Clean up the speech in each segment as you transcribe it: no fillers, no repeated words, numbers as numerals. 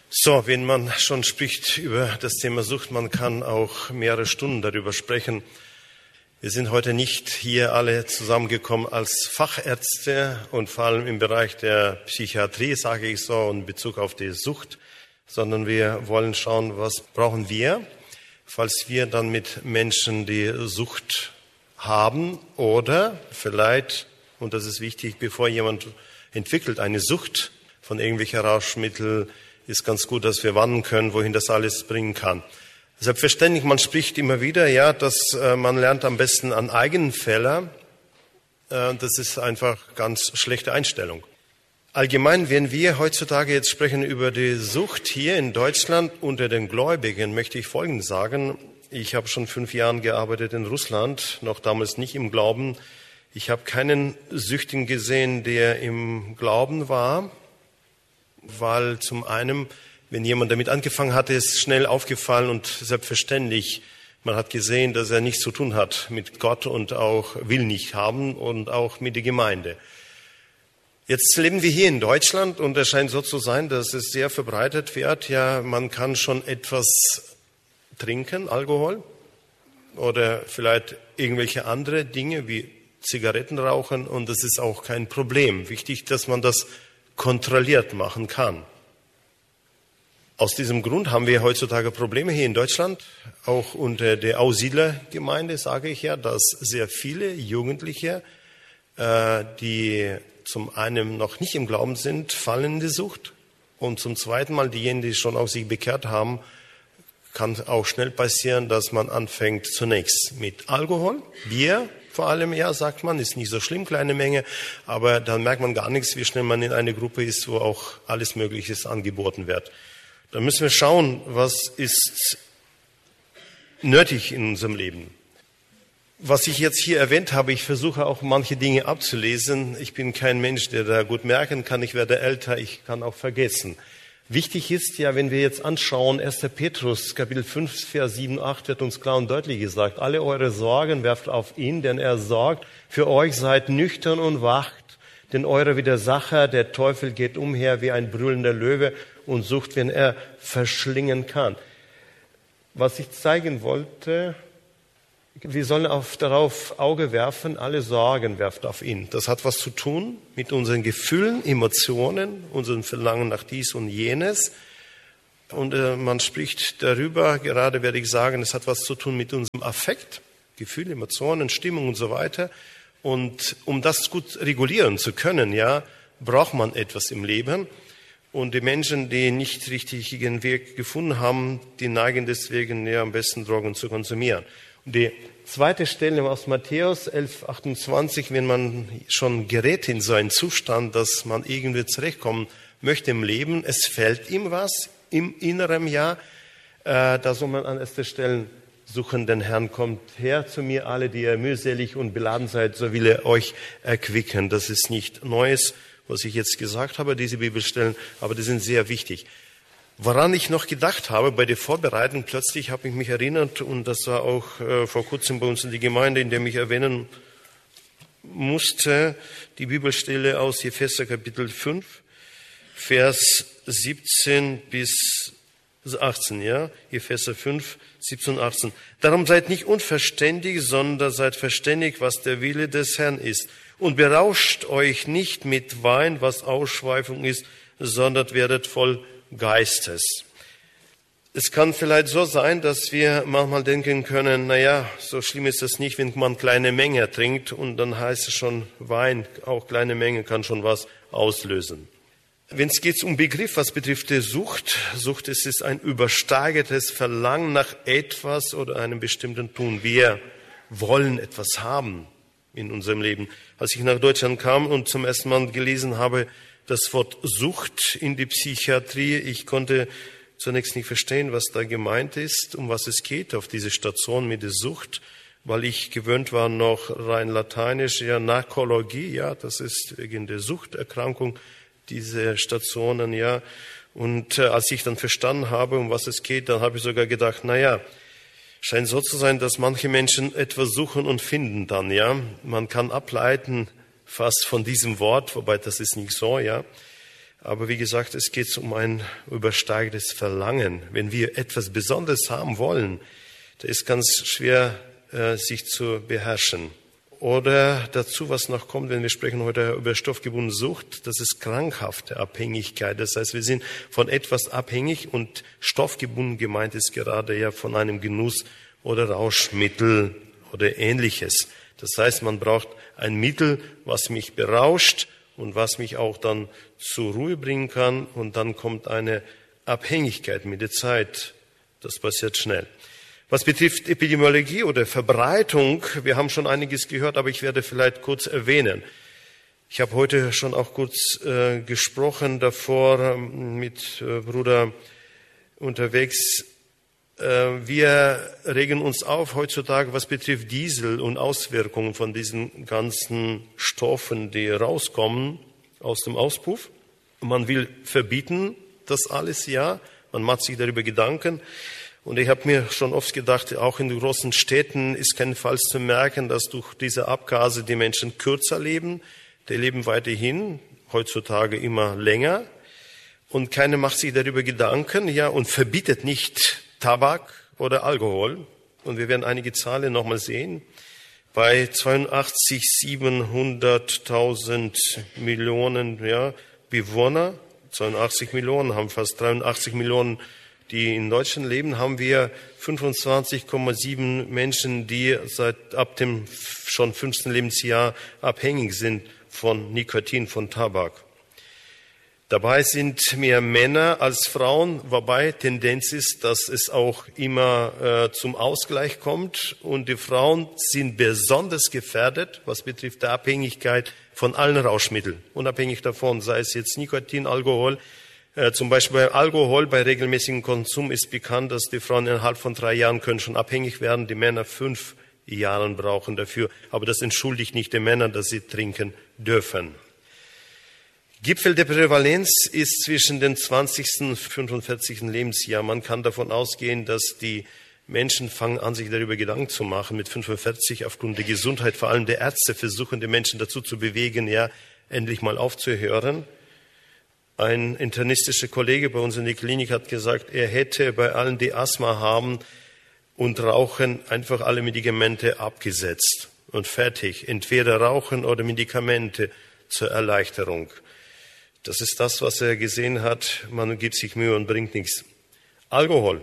So, wenn man schon spricht über das Thema Sucht, man kann auch mehrere Stunden darüber sprechen. Wir sind heute nicht hier alle zusammengekommen als Fachärzte und vor allem im Bereich der Psychiatrie, sage ich so, in Bezug auf die Sucht, sondern wir wollen schauen, was brauchen wir, falls wir dann mit Menschen die Sucht haben oder vielleicht, und das ist wichtig, bevor jemand entwickelt eine Sucht von irgendwelchen Rauschmitteln, ist ganz gut, dass wir warnen können, wohin das alles bringen kann. Selbstverständlich, man spricht immer wieder, ja, dass man lernt am besten an eigenen Fällen. Das ist einfach ganz schlechte Einstellung. Allgemein, wenn wir heutzutage jetzt sprechen über die Sucht hier in Deutschland unter den Gläubigen, möchte ich Folgendes sagen. Ich habe schon 5 Jahre gearbeitet in Russland, noch damals nicht im Glauben. Ich habe keinen Süchtigen gesehen, der im Glauben war. Weil zum einen, wenn jemand damit angefangen hatte, ist schnell aufgefallen und selbstverständlich, man hat gesehen, dass er nichts zu tun hat mit Gott und auch will nicht haben und auch mit der Gemeinde. Jetzt leben wir hier in Deutschland und es scheint so zu sein, dass es sehr verbreitet wird. Ja, man kann schon etwas trinken, Alkohol oder vielleicht irgendwelche andere Dinge wie Zigaretten rauchen und das ist auch kein Problem. Wichtig, dass man das kontrolliert machen kann. Aus diesem Grund haben wir heutzutage Probleme hier in Deutschland, auch unter der Aussiedlergemeinde, sage ich ja, dass sehr viele Jugendliche, die zum einen noch nicht im Glauben sind, fallen in die Sucht und zum zweiten Mal diejenigen, die schon auf sich bekehrt haben, kann auch schnell passieren, dass man anfängt zunächst mit Alkohol, Bier, vor allem, ja, sagt man, ist nicht so schlimm, kleine Menge, aber dann merkt man gar nichts, wie schnell man in eine Gruppe ist, wo auch alles Mögliche angeboten wird. Da müssen wir schauen, was ist nötig in unserem Leben. Was ich jetzt hier erwähnt habe, ich versuche auch manche Dinge abzulesen. Ich bin kein Mensch, der da gut merken kann. Ich werde älter, ich kann auch vergessen. Wichtig ist ja, wenn wir jetzt anschauen, 1. Petrus, Kapitel 5, Vers 7, 8 wird uns klar und deutlich gesagt, alle eure Sorgen werft auf ihn, denn er sorgt für euch, seid nüchtern und wacht, denn eure Widersacher, der Teufel, geht umher wie ein brüllender Löwe und sucht, wen er verschlingen kann. Was ich zeigen wollte, wir sollen darauf Auge werfen, alle Sorgen werft auf ihn. Das hat was zu tun mit unseren Gefühlen, Emotionen, unseren Verlangen nach dies und jenes. Und man spricht darüber, gerade werde ich sagen, es hat was zu tun mit unserem Affekt, Gefühle, Emotionen, Stimmung und so weiter. Und um das gut regulieren zu können, ja, braucht man etwas im Leben. Und die Menschen, die nicht richtigen Weg gefunden haben, die neigen deswegen ja am besten Drogen zu konsumieren. Die zweite Stelle aus Matthäus 11, 28, wenn man schon gerät in so einen Zustand, dass man irgendwie zurechtkommen möchte im Leben, es fällt ihm was im inneren Jahr, da soll man an erster Stelle suchen, den Herrn, kommt her zu mir, alle, die ihr mühselig und beladen seid, so will er euch erquicken. Das ist nicht Neues, was ich jetzt gesagt habe, diese Bibelstellen, aber die sind sehr wichtig. Woran ich noch gedacht habe bei der Vorbereitung, plötzlich habe ich mich erinnert, und das war auch vor kurzem bei uns in der Gemeinde, in der ich erwähnen musste, die Bibelstelle aus Epheser Kapitel 5, Vers 17 bis 18, ja, Epheser 5, 17 und 18. Darum seid nicht unverständig, sondern seid verständig, was der Wille des Herrn ist. Und berauscht euch nicht mit Wein, was Ausschweifung ist, sondern werdet voll Geistes. Es kann vielleicht so sein, dass wir manchmal denken können, naja, so schlimm ist es nicht, wenn man kleine Menge trinkt und dann heißt es schon Wein, auch kleine Menge kann schon was auslösen. Wenn es geht um Begriff, was betrifft die Sucht, es ist ein übersteigertes Verlangen nach etwas oder einem bestimmten Tun. Wir wollen etwas haben in unserem Leben. Als ich nach Deutschland kam und zum ersten Mal gelesen habe, das Wort Sucht in die Psychiatrie, ich konnte zunächst nicht verstehen, was da gemeint ist, um was es geht auf diese Station mit der Sucht, weil ich gewöhnt war noch rein lateinisch, ja, Narkologie, ja, das ist wegen der Suchterkrankung, diese Stationen, ja. Und als ich dann verstanden habe, um was es geht, dann habe ich sogar gedacht, naja, scheint so zu sein, dass manche Menschen etwas suchen und finden dann, ja. Man kann ableiten, fast von diesem Wort, wobei das ist nicht so, ja. Aber wie gesagt, es geht um ein übersteigendes Verlangen. Wenn wir etwas Besonderes haben wollen, da ist ganz schwer, sich zu beherrschen. Oder dazu, was noch kommt, wenn wir sprechen heute über stoffgebundene Sucht, das ist krankhafte Abhängigkeit. Das heißt, wir sind von etwas abhängig und stoffgebunden gemeint ist gerade ja von einem Genuss oder Rauschmittel oder Ähnliches. Das heißt, man braucht ein Mittel, was mich berauscht und was mich auch dann zur Ruhe bringen kann. Und dann kommt eine Abhängigkeit mit der Zeit. Das passiert schnell. Was betrifft Epidemiologie oder Verbreitung, wir haben schon einiges gehört, aber ich werde vielleicht kurz erwähnen. Ich habe heute schon auch kurz gesprochen davor mit Bruder unterwegs. Wir regen uns auf heutzutage, was betrifft Diesel und Auswirkungen von diesen ganzen Stoffen, die rauskommen aus dem Auspuff. Man will verbieten das alles, ja. Man macht sich darüber Gedanken. Und ich habe mir schon oft gedacht, auch in den großen Städten ist keinesfalls zu merken, dass durch diese Abgase die Menschen kürzer leben. Die leben weiterhin, heutzutage immer länger. Und keiner macht sich darüber Gedanken, ja, und verbietet nicht Tabak oder Alkohol. Und wir werden einige Zahlen nochmal sehen. Bei 700.000 Millionen Bewohner, 82 Millionen, haben fast 83 Millionen, die in Deutschland leben, haben wir 25,7 Menschen, die ab dem schon 15. Lebensjahr abhängig sind von Nikotin, von Tabak. Dabei sind mehr Männer als Frauen, wobei Tendenz ist, dass es auch immer zum Ausgleich kommt. Und die Frauen sind besonders gefährdet, was betrifft der Abhängigkeit von allen Rauschmitteln. Unabhängig davon, sei es jetzt Nikotin, Alkohol. Zum Beispiel bei Alkohol, bei regelmäßigem Konsum ist bekannt, dass die Frauen innerhalb von 3 Jahren können schon abhängig werden, die Männer 5 Jahre brauchen dafür. Aber das entschuldigt nicht die Männer, dass sie trinken dürfen. Gipfel der Prävalenz ist zwischen dem 20. und 45. Lebensjahr. Man kann davon ausgehen, dass die Menschen fangen an, sich darüber Gedanken zu machen. Mit 45 aufgrund der Gesundheit, vor allem der Ärzte versuchen, die Menschen dazu zu bewegen, ja, endlich mal aufzuhören. Ein internistischer Kollege bei uns in der Klinik hat gesagt, er hätte bei allen, die Asthma haben und rauchen, einfach alle Medikamente abgesetzt und fertig. Entweder Rauchen oder Medikamente zur Erleichterung. Das ist das, was er gesehen hat. Man gibt sich Mühe und bringt nichts. Alkohol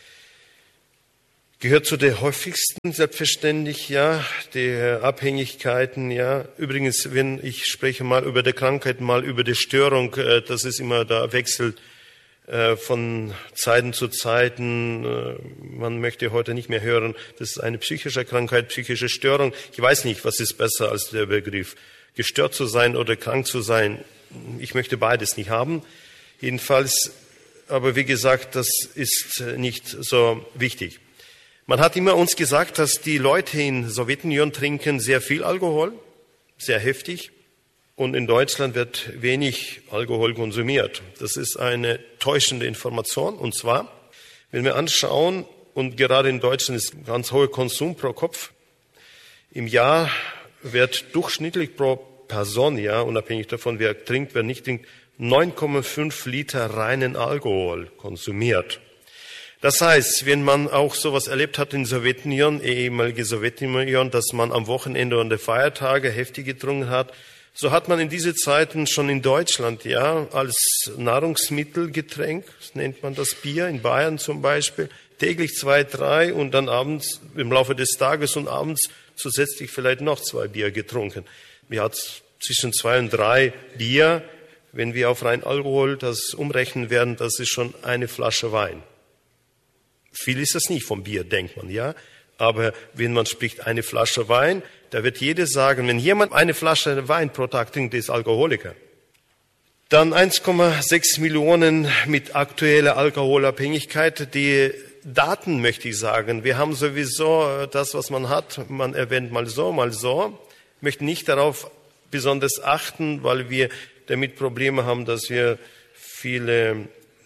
gehört zu der häufigsten, selbstverständlich, ja, der Abhängigkeiten, ja. Übrigens, wenn ich spreche mal über die Krankheit, mal über die Störung, das ist immer, da wechselt von Zeiten zu Zeiten. Man möchte heute nicht mehr hören, das ist eine psychische Krankheit, psychische Störung. Ich weiß nicht, was ist besser als der Begriff. Gestört zu sein oder krank zu sein. Ich möchte beides nicht haben. Jedenfalls, aber wie gesagt, das ist nicht so wichtig. Man hat immer uns gesagt, dass die Leute in Sowjetunion trinken sehr viel Alkohol, sehr heftig. Und in Deutschland wird wenig Alkohol konsumiert. Das ist eine täuschende Information. Und zwar, wenn wir anschauen, und gerade in Deutschland ist ein ganz hoher Konsum pro Kopf. Im Jahr wird durchschnittlich pro Person, ja, unabhängig davon, wer trinkt, wer nicht trinkt, 9,5 Liter reinen Alkohol konsumiert. Das heißt, wenn man auch sowas erlebt hat in Sowjetunion, ehemalige Sowjetunion, dass man am Wochenende und der Feiertage heftig getrunken hat, so hat man in diese Zeiten schon in Deutschland, ja, als Nahrungsmittelgetränk, nennt man das Bier, in Bayern zum Beispiel, täglich 2, 3 und dann abends, im Laufe des Tages und abends zusätzlich vielleicht noch 2 Bier getrunken. Wir hatten zwischen 2 und 3 Bier. Wenn wir auf rein Alkohol das umrechnen werden, das ist schon eine Flasche Wein. Viel ist das nicht vom Bier, denkt man, ja. Aber wenn man spricht, eine Flasche Wein, da wird jeder sagen, wenn jemand eine Flasche Wein pro Tag trinkt, ist Alkoholiker. Dann 1,6 Millionen mit aktueller Alkoholabhängigkeit. Die Daten möchte ich sagen. Wir haben sowieso das, was man hat. Man erwähnt mal so, mal so. Möchten nicht darauf besonders achten, weil wir damit Probleme haben, dass wir viele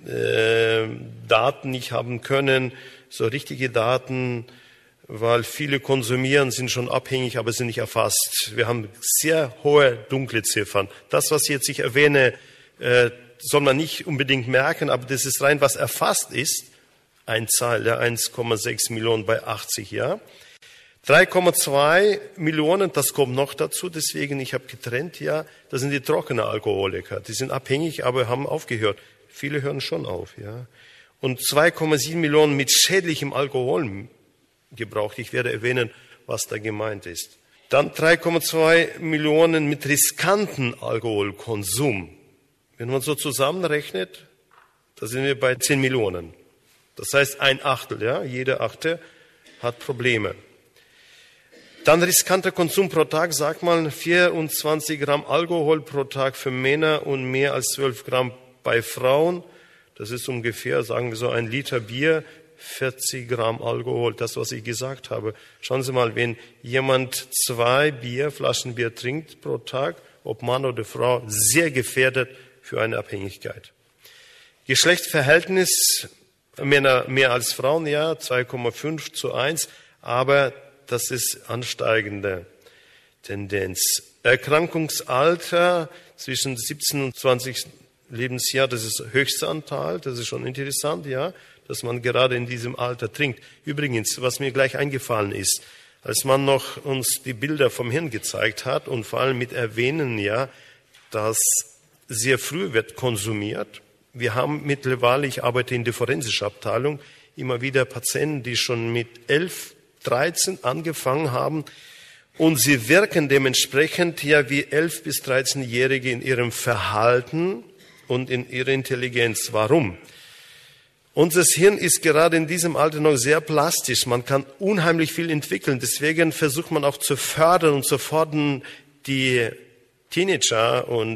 Daten nicht haben können, so richtige Daten, weil viele konsumieren, sind schon abhängig, aber sind nicht erfasst. Wir haben sehr hohe dunkle Ziffern. Das, was jetzt ich erwähne, soll man nicht unbedingt merken, aber das ist rein, was erfasst ist. Ein Zahl, ja, 1,6 Millionen bei 80, ja. 3,2 Millionen, das kommt noch dazu, deswegen, ich habe getrennt, ja, das sind die trockenen Alkoholiker. Die sind abhängig, aber haben aufgehört. Viele hören schon auf, ja. Und 2,7 Millionen mit schädlichem Alkoholgebrauch. Ich werde erwähnen, was da gemeint ist. Dann 3,2 Millionen mit riskanten Alkoholkonsum. Wenn man so zusammenrechnet, da sind wir bei 10 Millionen. Das heißt, ein Achtel, ja, jeder Achte hat Probleme. Dann riskanter Konsum pro Tag, sagt man 24 Gramm Alkohol pro Tag für Männer und mehr als 12 Gramm bei Frauen. Das ist ungefähr, sagen wir so, 1 Liter Bier, 40 Gramm Alkohol, das, was ich gesagt habe. Schauen Sie mal, wenn jemand 2 Flaschen Bier trinkt pro Tag, ob Mann oder Frau, sehr gefährdet für eine Abhängigkeit. Geschlechtsverhältnis, Männer mehr als Frauen, ja, 2,5:1, aber das ist ansteigende Tendenz. Erkrankungsalter zwischen 17 und 20 Lebensjahr, das ist höchster Anteil, das ist schon interessant, ja, dass man gerade in diesem Alter trinkt. Übrigens, was mir gleich eingefallen ist, als man noch uns die Bilder vom Hirn gezeigt hat und vor allem mit Erwähnen, ja, dass sehr früh wird konsumiert. Wir haben mittlerweile, ich arbeite in der forensischen Abteilung, immer wieder Patienten, die schon mit 11, 13 angefangen haben und sie wirken dementsprechend ja wie 11- bis 13-Jährige in ihrem Verhalten und in ihrer Intelligenz. Warum? Unser Hirn ist gerade in diesem Alter noch sehr plastisch. Man kann unheimlich viel entwickeln. Deswegen versucht man auch zu fördern und zu fordern die Teenager und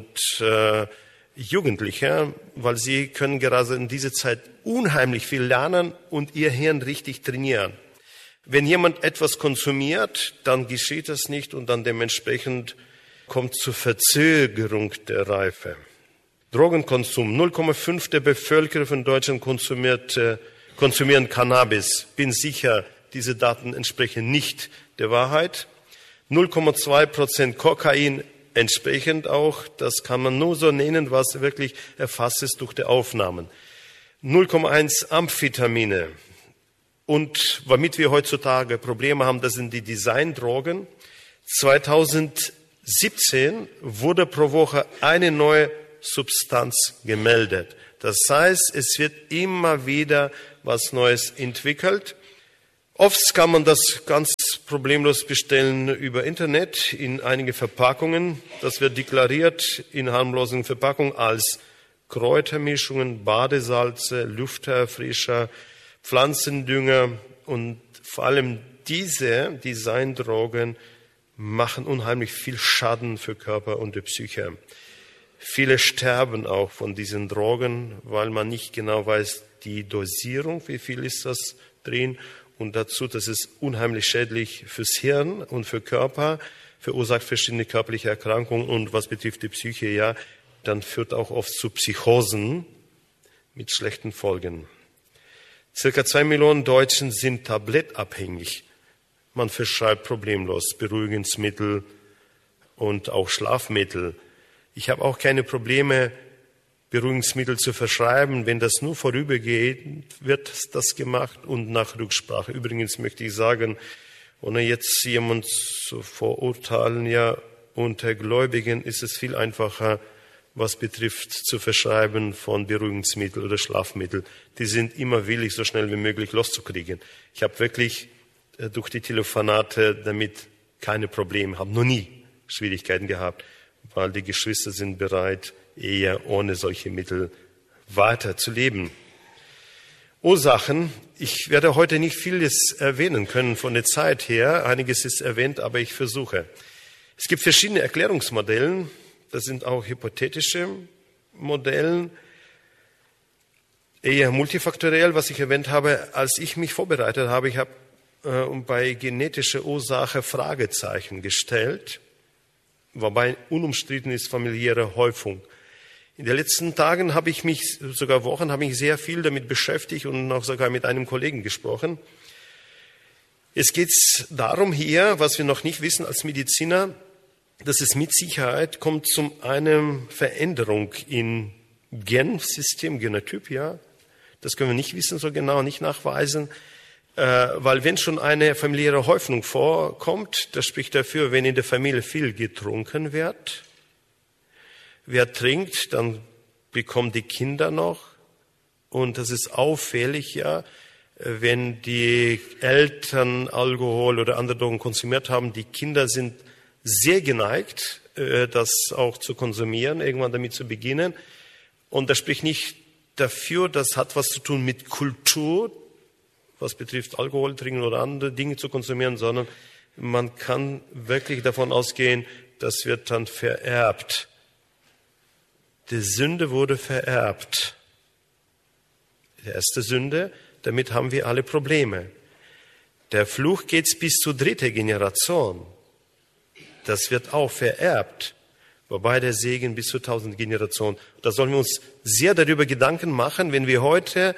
Jugendliche, weil sie können gerade in dieser Zeit unheimlich viel lernen und ihr Hirn richtig trainieren. Wenn jemand etwas konsumiert, dann geschieht das nicht und dann dementsprechend kommt zur Verzögerung der Reife. Drogenkonsum. 0,5 der Bevölkerung von Deutschland konsumieren Cannabis. Bin sicher, diese Daten entsprechen nicht der Wahrheit. 0,2% Kokain entsprechend auch. Das kann man nur so nennen, was wirklich erfasst ist durch die Aufnahmen. 0,1 Amphetamine. Und womit wir heutzutage Probleme haben, das sind die Designdrogen. 2017 wurde pro Woche eine neue Substanz gemeldet. Das heißt, es wird immer wieder was Neues entwickelt. Oft kann man das ganz problemlos bestellen über Internet in einige Verpackungen. Das wird deklariert in harmlosen Verpackungen als Kräutermischungen, Badesalze, Lufterfrischer, Pflanzendünger und vor allem diese Designdrogen machen unheimlich viel Schaden für Körper und die Psyche. Viele sterben auch von diesen Drogen, weil man nicht genau weiß, die Dosierung, wie viel ist das drin. Und dazu, das ist unheimlich schädlich fürs Hirn und für Körper, verursacht verschiedene körperliche Erkrankungen. Und was betrifft die Psyche, ja, dann führt auch oft zu Psychosen mit schlechten Folgen. Circa 2 Millionen Deutschen sind tablettabhängig. Man verschreibt problemlos Beruhigungsmittel und auch Schlafmittel. Ich habe auch keine Probleme, Beruhigungsmittel zu verschreiben. Wenn das nur vorübergeht, wird das gemacht und nach Rücksprache. Übrigens möchte ich sagen, ohne jetzt jemand zu verurteilen, ja, unter Gläubigen ist es viel einfacher, was betrifft zu verschreiben von Beruhigungsmittel oder Schlafmittel. Die sind immer willig, so schnell wie möglich loszukriegen. Ich habe wirklich durch die Telefonate damit keine Probleme, habe noch nie Schwierigkeiten gehabt, weil die Geschwister sind bereit, eher ohne solche Mittel weiter zu leben. Ursachen. Ich werde heute nicht vieles erwähnen können von der Zeit her. Einiges ist erwähnt, aber ich versuche. Es gibt verschiedene Erklärungsmodelle. Das sind auch hypothetische Modelle. Eher multifaktoriell, was ich erwähnt habe. Als ich mich vorbereitet habe, ich habe bei genetischer Ursache Fragezeichen gestellt, wobei unumstritten ist familiäre Häufung. In den letzten Tagen habe ich mich, sogar Wochen, habe ich sehr viel damit beschäftigt und auch sogar mit einem Kollegen gesprochen. Es geht darum hier, was wir noch nicht wissen als Mediziner, dass es mit Sicherheit kommt zu einer Veränderung in Gensystem, Genotyp, ja. Das können wir nicht wissen so genau, nicht nachweisen. Weil wenn schon eine familiäre Häufung vorkommt, das spricht dafür, wenn in der Familie viel getrunken wird. Wer trinkt, dann bekommen die Kinder noch. Und das ist auffällig, ja, wenn die Eltern Alkohol oder andere Drogen konsumiert haben. Die Kinder sind sehr geneigt, das auch zu konsumieren, irgendwann damit zu beginnen. Und das spricht nicht dafür, das hat was zu tun mit Kultur, was betrifft Alkohol trinken oder andere Dinge zu konsumieren, sondern man kann wirklich davon ausgehen, das wird dann vererbt. Die Sünde wurde vererbt. Die erste Sünde, damit haben wir alle Probleme. Der Fluch geht bis zur 3. Generation. Das wird auch vererbt. Wobei der Segen bis zu 1000 Generationen. Da sollen wir uns sehr darüber Gedanken machen, wenn wir heute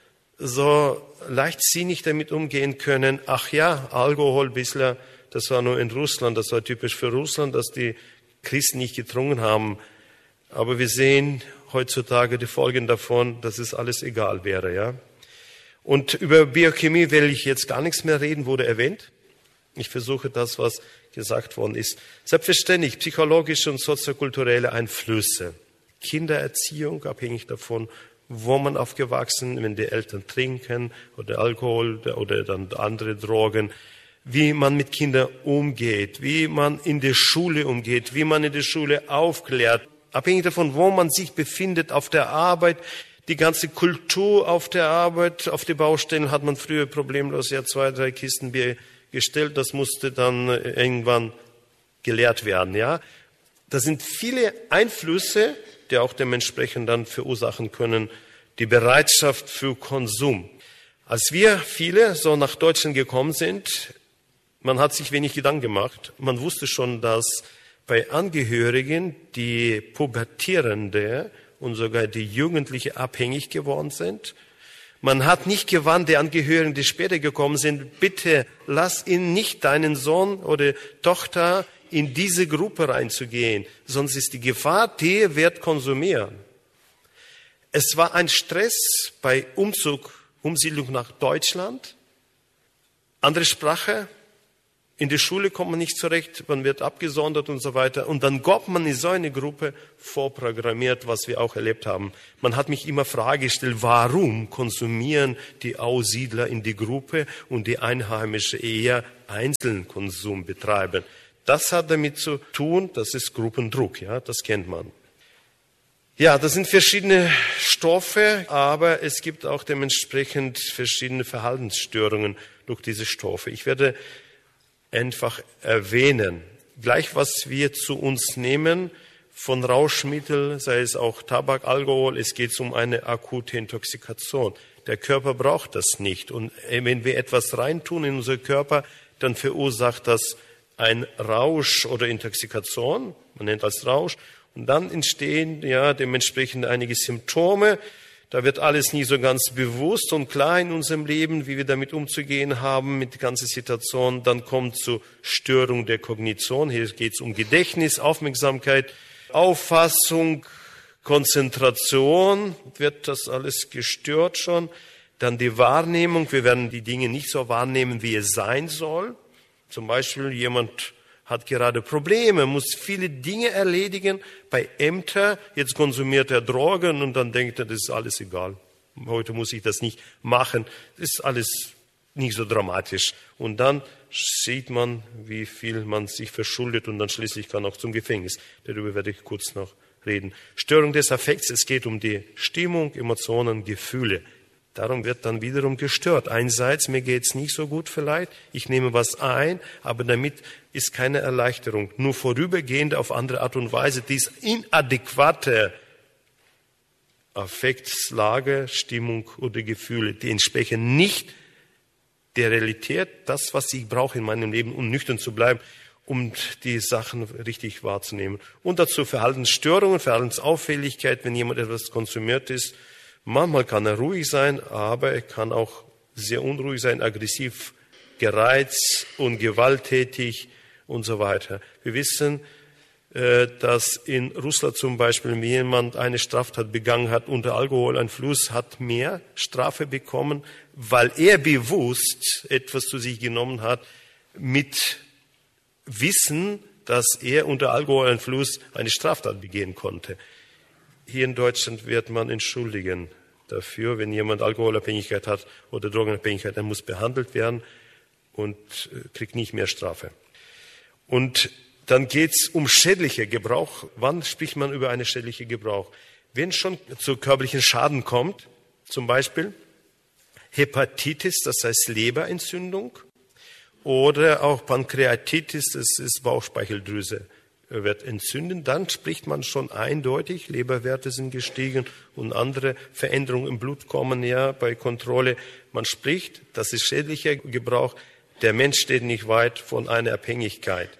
so leichtsinnig damit umgehen können. Ach ja, Alkohol bisher, das war nur in Russland, das war typisch für Russland, dass die Christen nicht getrunken haben. Aber wir sehen heutzutage die Folgen davon, dass es alles egal wäre, ja. Und über Biochemie will ich jetzt gar nichts mehr reden, wurde erwähnt. Ich versuche das, was gesagt worden ist. Selbstverständlich psychologische und soziokulturelle Einflüsse. Kindererziehung, abhängig davon, wo man aufgewachsen, wenn die Eltern trinken oder Alkohol oder dann andere Drogen, wie man mit Kindern umgeht, wie man in der Schule umgeht, wie man in der Schule aufklärt. Abhängig davon, wo man sich befindet, auf der Arbeit, die ganze Kultur auf der Arbeit, auf die Baustellen hat man früher problemlos 2, 3 Kisten Bier gestellt. Das musste dann irgendwann gelehrt werden, ja. Das sind viele Einflüsse, die auch dementsprechend dann verursachen können, die Bereitschaft für Konsum. Als wir viele so nach Deutschland gekommen sind, man hat sich wenig Gedanken gemacht. Man wusste schon, dass bei Angehörigen, die Pubertierende und sogar die Jugendliche abhängig geworden sind. Man hat nicht gewarnt, die Angehörigen, die später gekommen sind, bitte lass ihn nicht, deinen Sohn oder Tochter, in diese Gruppe reinzugehen, sonst ist die Gefahr, der wird konsumieren. Es war ein Stress bei Umsiedlung nach Deutschland, andere Sprache. In der Schule kommt man nicht zurecht, man wird abgesondert und so weiter. Und dann kommt man in so eine Gruppe vorprogrammiert, was wir auch erlebt haben. Man hat mich immer Frage gestellt, warum konsumieren die Aussiedler in die Gruppe und die Einheimischen eher einzelnen Konsum betreiben? Das hat damit zu tun, das ist Gruppendruck, ja, das kennt man. Ja, das sind verschiedene Stoffe, aber es gibt auch dementsprechend verschiedene Verhaltensstörungen durch diese Stoffe. Ich werde einfach erwähnen. Gleich, was wir zu uns nehmen von Rauschmitteln, sei es auch Tabak, Alkohol, es geht um eine akute Intoxikation. Der Körper braucht das nicht. Und wenn wir etwas reintun in unseren Körper, dann verursacht das ein Rausch oder Intoxikation. Man nennt das Rausch. Und dann entstehen ja dementsprechend einige Symptome. Da wird alles nie so ganz bewusst und klar in unserem Leben, wie wir damit umzugehen haben, mit der ganzen Situation. Dann kommt zu Störung der Kognition. Hier geht es um Gedächtnis, Aufmerksamkeit, Auffassung, Konzentration. Wird das alles gestört schon? Dann die Wahrnehmung. Wir werden die Dinge nicht so wahrnehmen, wie es sein soll. Zum Beispiel jemand hat gerade Probleme, muss viele Dinge erledigen bei Ämtern. Jetzt konsumiert er Drogen und dann denkt er, das ist alles egal. Heute muss ich das nicht machen. Das ist alles nicht so dramatisch. Und dann sieht man, wie viel man sich verschuldet und dann schließlich kann auch zum Gefängnis. Darüber werde ich kurz noch reden. Störung des Affekts, es geht um die Stimmung, Emotionen, Gefühle. Darum wird dann wiederum gestört. Einerseits, mir geht's nicht so gut vielleicht, ich nehme was ein, aber damit ist keine Erleichterung. Nur vorübergehend auf andere Art und Weise, dies inadäquate Affektslage, Stimmung oder Gefühle, die entsprechen nicht der Realität, das, was ich brauche in meinem Leben, um nüchtern zu bleiben, um die Sachen richtig wahrzunehmen. Und dazu Verhaltensstörungen, Verhaltensauffälligkeit, wenn jemand etwas konsumiert ist. Manchmal kann er ruhig sein, aber er kann auch sehr unruhig sein, aggressiv, gereizt und gewalttätig und so weiter. Wir wissen, dass in Russland zum Beispiel, wenn jemand eine Straftat begangen hat unter Alkoholeinfluss, hat mehr Strafe bekommen, weil er bewusst etwas zu sich genommen hat, mit Wissen, dass er unter Alkoholeinfluss eine Straftat begehen konnte. Hier in Deutschland wird man entschuldigen dafür, wenn jemand Alkoholabhängigkeit hat oder Drogenabhängigkeit, dann muss behandelt werden und kriegt nicht mehr Strafe. Und dann geht's um schädliche Gebrauch. Wann spricht man über einen schädlichen Gebrauch? Wenn schon zu körperlichen Schaden kommt, zum Beispiel Hepatitis, das heißt Leberentzündung, oder auch Pankreatitis, das ist Bauchspeicheldrüse, wird entzündet, dann spricht man schon eindeutig, Leberwerte sind gestiegen und andere Veränderungen im Blut kommen ja bei Kontrolle. Man spricht, das ist schädlicher Gebrauch, der Mensch steht nicht weit von einer Abhängigkeit.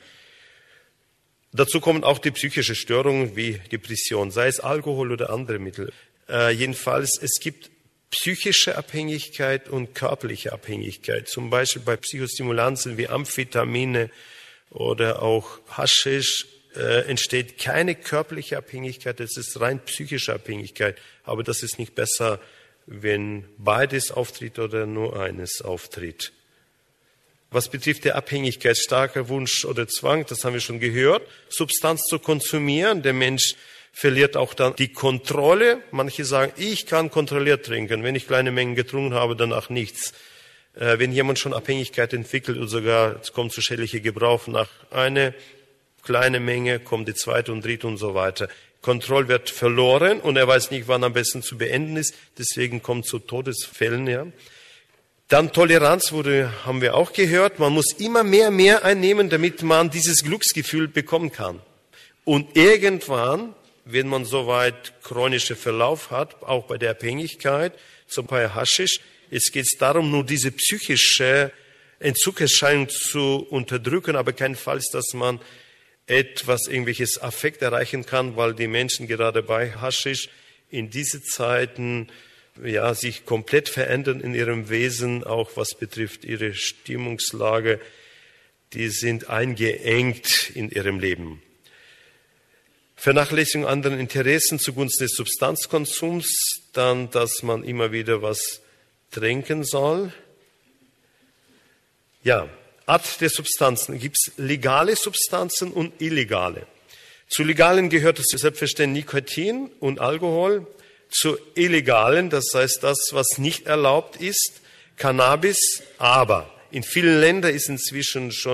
Dazu kommen auch die psychischen Störungen wie Depression, sei es Alkohol oder andere Mittel. Jedenfalls, es gibt psychische Abhängigkeit und körperliche Abhängigkeit. Zum Beispiel bei Psychostimulanzen wie Amphetamine oder auch Haschisch entsteht keine körperliche Abhängigkeit, es ist rein psychische Abhängigkeit. Aber das ist nicht besser, wenn beides auftritt oder nur eines auftritt. Was betrifft der Abhängigkeit, starker Wunsch oder Zwang, das haben wir schon gehört, Substanz zu konsumieren. Der Mensch verliert auch dann die Kontrolle. Manche sagen, ich kann kontrolliert trinken. Wenn ich kleine Mengen getrunken habe, danach nichts. Wenn jemand schon Abhängigkeit entwickelt und sogar es kommt zu schädlichem Gebrauch, nach einer kleinen Menge kommt die zweite und dritte und so weiter. Kontrolle wird verloren und er weiß nicht, wann am besten zu beenden ist. Deswegen kommt es zu Todesfällen. Ja. Dann Toleranz haben wir auch gehört. Man muss immer mehr einnehmen, damit man dieses Glücksgefühl bekommen kann. Und irgendwann, wenn man soweit chronische Verlauf hat, auch bei der Abhängigkeit, zum Beispiel Haschisch, jetzt geht es darum, nur diese psychische Entzugserscheinung zu unterdrücken, aber keinenfalls, dass man irgendwelches Affekt erreichen kann, weil die Menschen gerade bei Haschisch in diese Zeiten sich komplett verändern in ihrem Wesen, auch was betrifft ihre Stimmungslage. Die sind eingeengt in ihrem Leben. Vernachlässigung anderen Interessen zugunsten des Substanzkonsums, dann, dass man immer wieder was trinken soll. Ja, Art der Substanzen. Gibt es legale Substanzen und illegale? Zu legalen gehört es selbstverständlich Nikotin und Alkohol. Zu illegalen, das heißt das, was nicht erlaubt ist, Cannabis. Aber in vielen Ländern ist inzwischen schon